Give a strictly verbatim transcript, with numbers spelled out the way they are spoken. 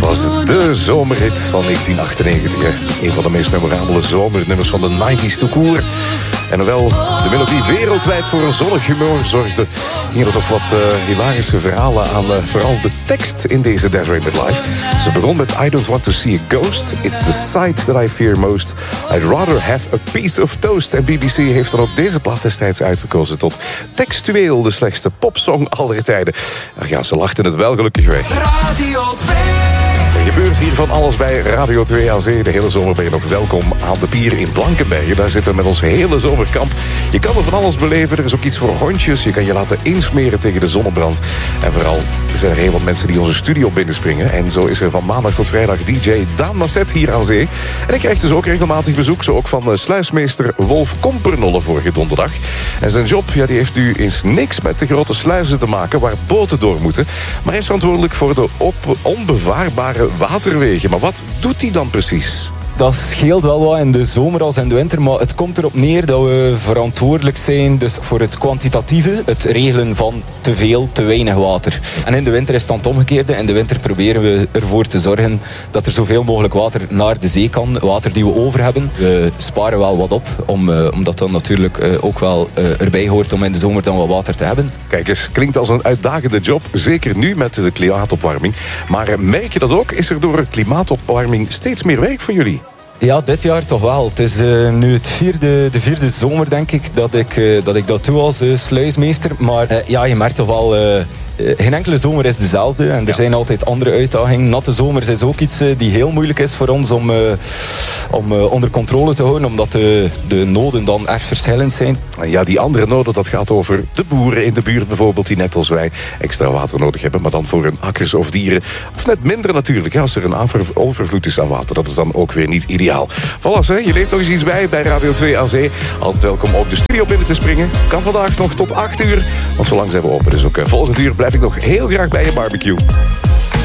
was de zomerhit van negentien achtennegentig. Hè. Een van de meest memorabele zomernummers van de negentig's tout court. En hoewel de melodie wereldwijd voor een zonnig humeur zorgde, gingen er toch wat uh, hilarische verhalen aan uh, vooral de tekst in deze Desiree Midlife. Ze begon met I don't want to see a ghost. It's the sight that I fear most. I'd rather have a piece of toast. En B B C heeft dan ook deze plaat destijds uitgekozen tot textueel de slechtste popsong aller tijden. Ach ja, ze lachten het wel gelukkig weg. Radio twee. Er gebeurt hier van alles bij Radio twee aan Zee. De hele zomer ben je nog welkom aan de pier in Blankenbergen. Daar zitten we met ons hele zomerkamp. Je kan er van alles beleven. Er is ook iets voor hondjes. Je kan je laten insmeren tegen de zonnebrand. En vooral zijn er heel wat mensen die onze studio binnenspringen. En zo is er van maandag tot vrijdag D J Daan Masset hier aan Zee. En ik krijg dus ook regelmatig bezoek. Zo ook van sluismeester Wolf Kompernolle vorige donderdag. En zijn job, ja, die heeft nu eens niks met de grote sluizen te maken waar boten door moeten. Maar hij is verantwoordelijk voor de op- onbevaarbare waterwegen. Maar wat doet hij dan precies? Dat scheelt wel wat in de zomer als in de winter, maar het komt erop neer dat we verantwoordelijk zijn dus voor het kwantitatieve, het regelen van te veel, te weinig water. En in de winter is het dan het omgekeerde. In de winter proberen we ervoor te zorgen dat er zoveel mogelijk water naar de zee kan, water die we over hebben. We sparen wel wat op, om, uh, omdat dat natuurlijk uh, ook wel uh, erbij hoort om in de zomer dan wat water te hebben. Kijk eens, klinkt als een uitdagende job, zeker nu met de klimaatopwarming. Maar uh, merk je dat ook? Is er door klimaatopwarming steeds meer werk voor jullie? Ja, dit jaar toch wel. Het is uh, nu het vierde, de vierde zomer, denk ik, dat ik, uh, dat, ik dat doe als uh, sluismeester. Maar uh, ja, je merkt toch wel... Uh, Uh, geen enkele zomer is dezelfde en er ja. zijn altijd andere uitdagingen. Natte zomers is ook iets uh, die heel moeilijk is voor ons om, uh, om uh, onder controle te houden, omdat de, de noden dan erg verschillend zijn. En ja, die andere noden, dat gaat over de boeren in de buurt bijvoorbeeld, die net als wij extra water nodig hebben, maar dan voor hun akkers of dieren. Of net minder natuurlijk, hè, als er een overvloed is aan water. Dat is dan ook weer niet ideaal. Voilà, hè, je leeft nog eens iets bij bij Radio twee aan Zee. Altijd welkom ook de studio binnen te springen. Kan vandaag nog tot acht uur, want zolang zijn we open. Dus ook uh, volgend uur blijf ik nog heel graag bij je barbecue.